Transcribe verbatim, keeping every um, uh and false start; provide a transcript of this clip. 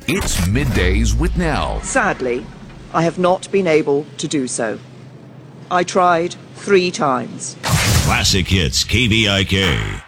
It's Middays with Nell. Sadly, I have not been able to do so. I tried three times. Classic Hits K V I K.